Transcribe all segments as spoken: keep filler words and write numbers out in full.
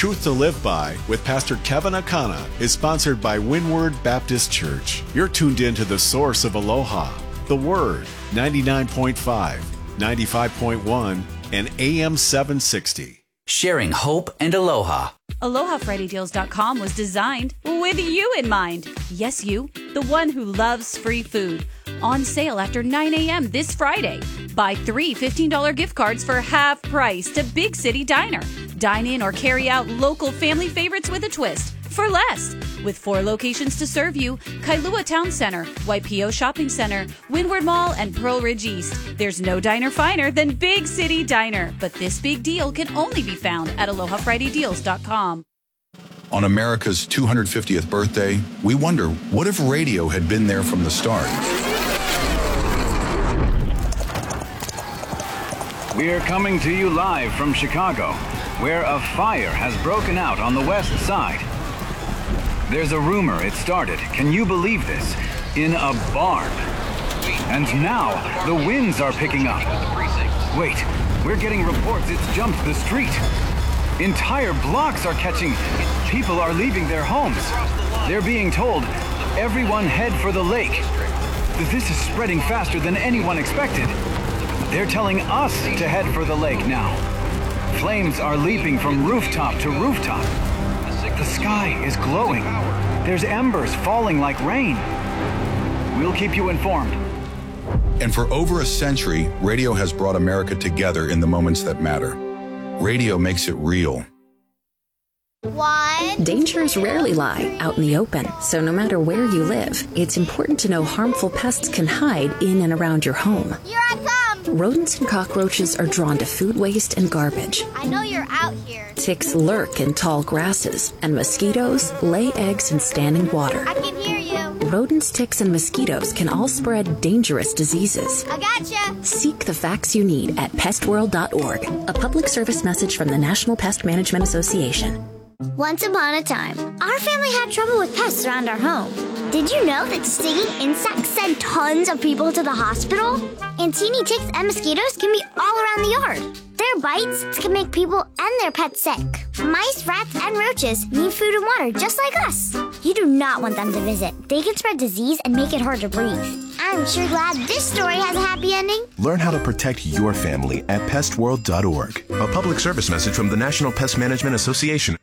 Truth to Live By with Pastor Kevin Akana is sponsored by Windward Baptist Church. You're tuned in to the source of Aloha, the Word, ninety-nine point five, ninety-five point one, and A M seven sixty. Sharing hope and aloha. Aloha Friday Deals dot com was designed with you in mind. Yes, you, the one who loves free food. On sale after nine a.m. this Friday. Buy three fifteen dollars gift cards for half price to Big City Diner. Dine in or carry out local family favorites with a twist for less. With four locations to serve you: Kailua Town Center, Waipio Shopping Center, Windward Mall, and Pearl Ridge East. There's no diner finer than Big City Diner, but this big deal can only be found at Aloha Friday Deals dot com. On America's two hundred fiftieth birthday, we wonder, what if radio had been there from the start? We're coming to you live from Chicago, where a fire has broken out on the west side. There's a rumor it started, can you believe this, in a barn. And now, the winds are picking up. Wait, we're getting reports it's jumped the street. Entire blocks are catching. People are leaving their homes. They're being told, everyone head for the lake. This is spreading faster than anyone expected. They're telling us to head for the lake now. Flames are leaping from rooftop to rooftop. The sky is glowing. There's embers falling like rain. We'll keep you informed. And for over a century, radio has brought America together in the moments that matter. Radio makes it real. One. Dangers rarely lie out in the open, so no matter where you live, it's important to know harmful pests can hide in and around your home. Here I come! Rodents and cockroaches are drawn to food waste and garbage. I know you're out here. Ticks lurk in tall grasses, and mosquitoes lay eggs in standing water. I can hear you. Rodents, ticks, and mosquitoes can all spread dangerous diseases. I gotcha. Seek the facts you need at pest world dot org, a public service message from the National Pest Management Association. Once upon a time, our family had trouble with pests around our home. Did you know that stinging insects send tons of people to the hospital? And teeny ticks and mosquitoes can be all around the yard. Their bites can make people and their pets sick. Mice, rats, and roaches need food and water just like us. You do not want them to visit. They can spread disease and make it hard to breathe. I'm sure glad this story has a happy ending. Learn how to protect your family at pest world dot org. A public service message from the National Pest Management Association.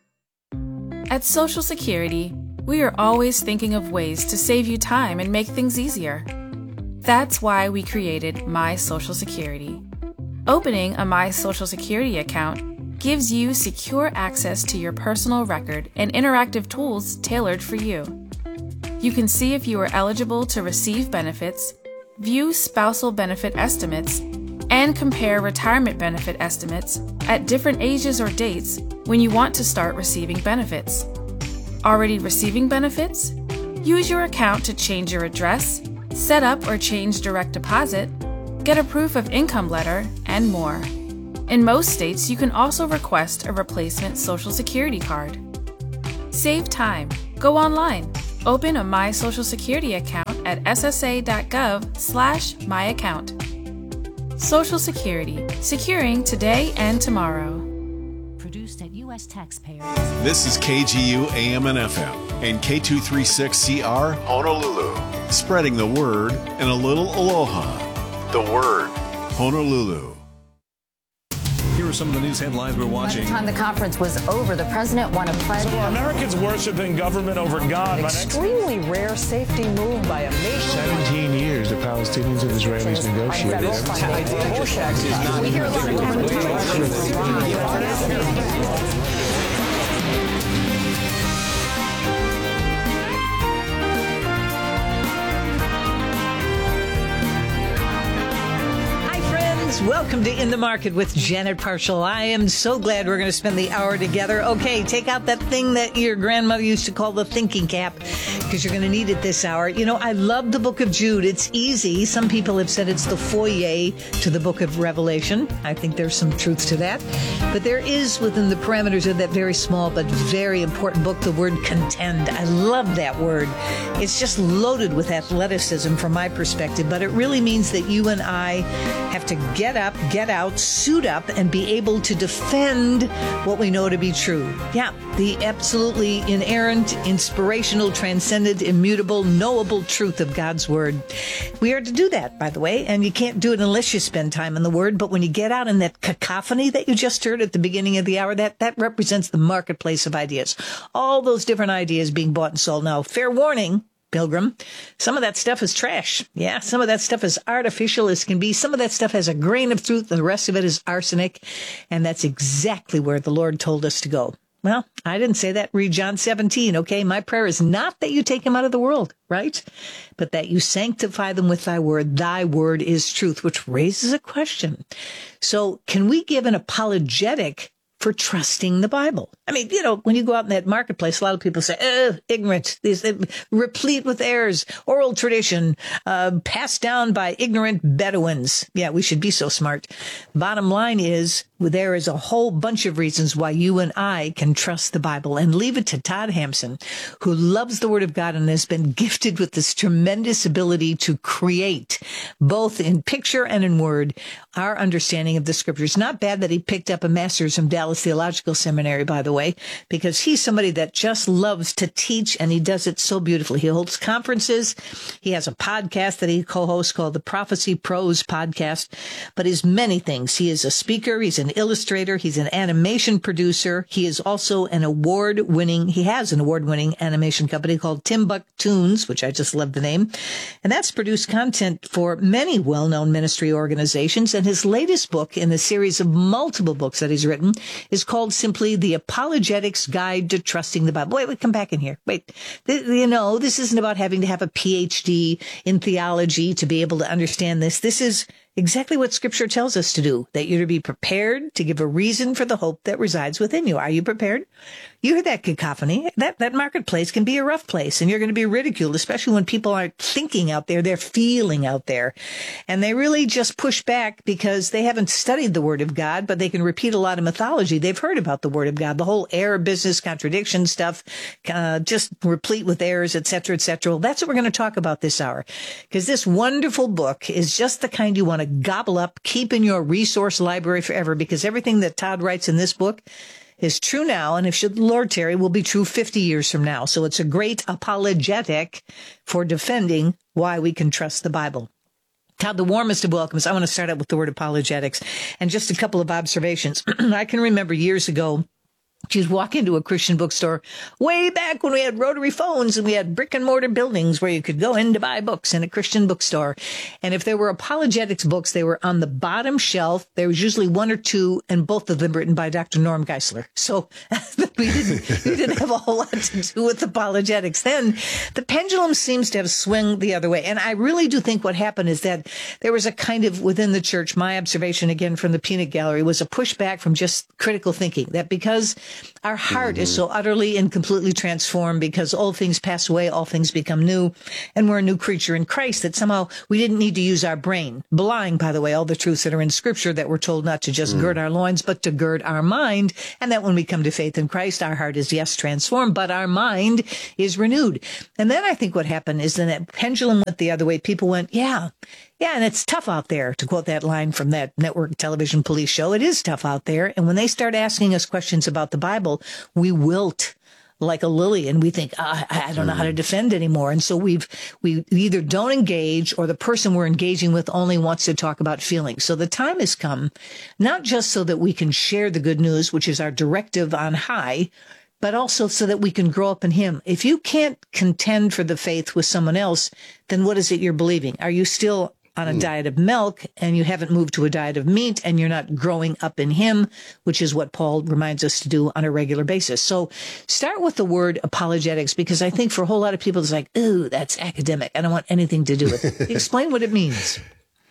At Social Security, we are always thinking of ways to save you time and make things easier. That's why we created My Social Security. Opening a My Social Security account gives you secure access to your personal record and interactive tools tailored for you. You can see if you are eligible to receive benefits, view spousal benefit estimates, and compare retirement benefit estimates at different ages or dates when you want to start receiving benefits. Already receiving benefits? Use your account to change your address, set up or change direct deposit, get a proof of income letter, and more. In most states, you can also request a replacement Social Security card. Save time. Go online. Open a My Social Security account at s s a dot gov slash my account. Social Security, securing today and tomorrow. Produced at U S taxpayers. This is K G U A M and F M and K two thirty-six C R Honolulu. Spreading the word and a little aloha. The word, Honolulu. Here are some of the news headlines we're watching. By the time the conference was over, the president won a pledge. So Americans worshiping government over God. An extremely rare safety move by a nation. seventeen years the Palestinians and Israelis negotiated. We hear a lot of Welcome to In the Market with Janet Parshall. I am so glad we're going to spend the hour together. Okay, take out that thing that your grandmother used to call the thinking cap, because you're going to need it this hour. You know, I love the book of Jude. It's easy. Some people have said it's the foyer to the book of Revelation. I think there's some truth to that. But there is, within the parameters of that very small but very important book, the word contend. I love that word. It's just loaded with athleticism from my perspective, but it really means that you and I have to get up get out, suit up, and be able to defend what we know to be true. Yeah, the absolutely inerrant, inspirational, transcendent, immutable, knowable truth of God's Word. We are to do that, by the way, and you can't do it unless you spend time in the Word. But when you get out in that cacophony that you just heard at the beginning of the hour, that, that represents the marketplace of ideas. All those different ideas being bought and sold. Now, fair warning, Pilgrim, some of that stuff is trash. Yeah, some of that stuff is artificial as can be. Some of that stuff has a grain of truth. The rest of it is arsenic. And that's exactly where the Lord told us to go. Well, I didn't say that. Read John seventeen, okay? My prayer is not that you take them out of the world, right? But that you sanctify them with thy word. Thy word is truth, which raises a question. So can we give an apologetic for trusting the Bible? I mean, you know, when you go out in that marketplace, a lot of people say, oh, ignorant, these replete with errors, oral tradition, uh, passed down by ignorant Bedouins. Yeah, we should be so smart. Bottom line is, there is a whole bunch of reasons why you and I can trust the Bible, and leave it to Todd Hampson, who loves the Word of God and has been gifted with this tremendous ability to create, both in picture and in word, our understanding of the Scriptures. Not bad that he picked up a master's from Dallas Theological Seminary, by the way, because he's somebody that just loves to teach, and he does it so beautifully. He holds conferences. He has a podcast that he co-hosts called the Prophecy Pros Podcast, but he's many things. He is a speaker. He's an illustrator. He's an animation producer. He is also an award-winning, he has an award-winning animation company called Timbuktunes, which I just love the name. And that's produced content for many well-known ministry organizations. And his latest book in the series of multiple books that he's written is called simply The Apologetics Guide to Trusting the Bible. Wait, wait, come back in here. Wait, th- you know, this isn't about having to have a P H D in theology to be able to understand this. This is exactly what Scripture tells us to do, that you're to be prepared to give a reason for the hope that resides within you. Are you prepared? You hear that cacophony. That, that marketplace can be a rough place, and you're going to be ridiculed, especially when people aren't thinking out there, they're feeling out there. And they really just push back because they haven't studied the Word of God, but they can repeat a lot of mythology. They've heard about the Word of God, the whole error business, contradiction stuff, uh, just replete with errors, et cetera, et cetera. Well, that's what we're going to talk about this hour, because this wonderful book is just the kind you want to gobble up, keep in your resource library forever, because everything that Todd writes in this book is true now, and if should the Lord tarry, will be true fifty years from now. So it's a great apologetic for defending why we can trust the Bible. Todd, the warmest of welcomes. I want to start out with the word apologetics and just a couple of observations. I can remember years ago, you'd walk into a Christian bookstore way back when we had rotary phones and we had brick and mortar buildings where you could go in to buy books in a Christian bookstore. And if there were apologetics books, they were on the bottom shelf. There was usually one or two, and both of them written by Doctor Norm Geisler. So we didn't, we didn't have a whole lot to do with apologetics. Then the pendulum seems to have swung the other way. And I really do think what happened is that there was a kind of, within the church, my observation again from the peanut gallery, was a pushback from just critical thinking, that because our heart mm-hmm. is so utterly and completely transformed, because all things pass away, all things become new, and we're a new creature in Christ, that somehow we didn't need to use our brain. Belying, by the way, all the truths that are in Scripture, that we're told not to just mm. gird our loins, but to gird our mind, and that when we come to faith in Christ, our heart is, yes, transformed, but our mind is renewed. And then I think what happened is then that pendulum went the other way. People went, yeah, Yeah, and it's tough out there, to quote that line from that network television police show. It is tough out there. And when they start asking us questions about the Bible, we wilt like a lily, and we think, oh, I don't know how to defend anymore. And so we've, we either don't engage, or the person we're engaging with only wants to talk about feelings. So the time has come, not just so that we can share the good news, which is our directive on high, but also so that we can grow up in Him. If you can't contend for the faith with someone else, then what is it you're believing? Are you still on a mm. diet of milk, and you haven't moved to a diet of meat, and you're not growing up in Him, which is what Paul reminds us to do on a regular basis? So start with the word apologetics, because I think for a whole lot of people, it's like, ooh, that's academic. I don't want anything to do with it. Explain what it means.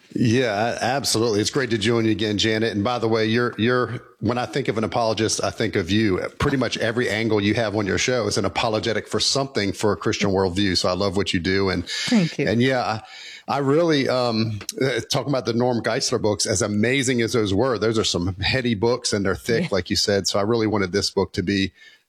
Yeah, absolutely. It's great to join you again, Janet. And by the way, you're, you're, when I think of an apologist, I think of you. Pretty much every angle you have on your show is an apologetic for something for a Christian worldview. So I love what you do. And thank you. And yeah, I, I really, um, talking about the Norm Geisler books, as amazing as those were, those are some heady books, and they're thick, yeah. like you said. So I really wanted this book to be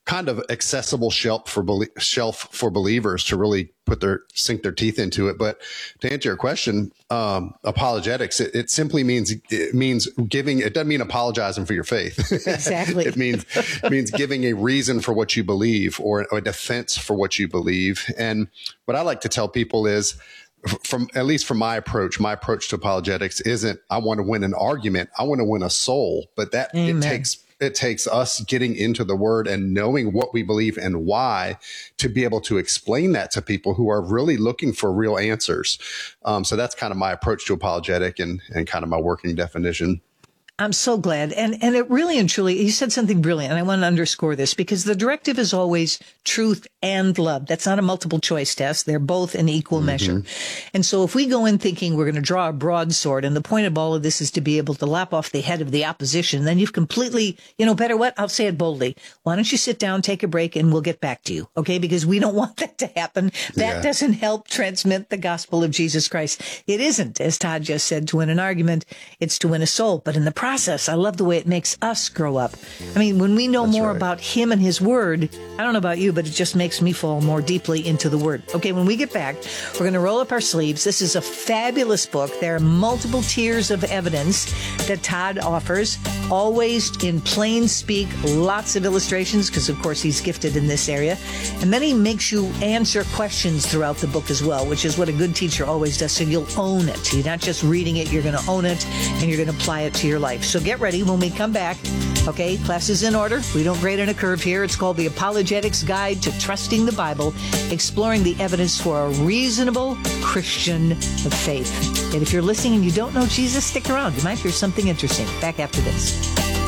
kind of accessible shelf for shelf for believers to really put their sink their teeth into it. But to answer your question, um, apologetics, it, it simply means it means giving. It doesn't mean apologizing for your faith. Exactly. It means it means giving a reason for what you believe or a defense for what you believe. And what I like to tell people is, from at least from my approach, my approach to apologetics isn't I want to win an argument. I want to win a soul. But that Amen. it takes. It takes us getting into the word and knowing what we believe and why to be able to explain that to people who are really looking for real answers. Um, so that's kind of my approach to apologetic and, and kind of my working definition. I'm so glad. And and it really and truly, you said something brilliant, and I want to underscore this, because the directive is always truth and love. That's not a multiple choice test. They're both in equal mm-hmm. measure. And so if we go in thinking we're going to draw a broadsword, and the point of all of this is to be able to lop off the head of the opposition, then you've completely, you know, better what? I'll say it boldly. Why don't you sit down, take a break, and we'll get back to you, okay? Because we don't want that to happen. That yeah. doesn't help transmit the gospel of Jesus Christ. It isn't, as Todd just said, to win an argument. It's to win a soul. But in the process, I love the way it makes us grow up. I mean, when we know That's more right. about him and his word, I don't know about you, but it just makes me fall more deeply into the word. Okay, when we get back, we're going to roll up our sleeves. This is a fabulous book. There are multiple tiers of evidence that Todd offers, always in plain speak, lots of illustrations, because, of course, he's gifted in this area. And then he makes you answer questions throughout the book as well, which is what a good teacher always does. So you'll own it. You're not just reading it, you're going to own it, and you're going to apply it to your life. So get ready when we come back. Okay, class is in order. We don't grade on a curve here. It's called the Apologetics Guide to Trusting the Bible, exploring the evidence for a reasonable Christian faith. And if you're listening and you don't know Jesus, stick around. You might hear something interesting. Back after this.